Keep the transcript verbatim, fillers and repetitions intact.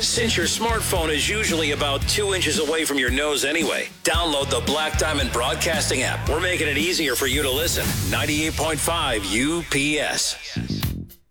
Since your smartphone is usually about two inches away from your nose anyway, download the Black Diamond Broadcasting app. We're making it easier for you to listen. ninety-eight point five U P S.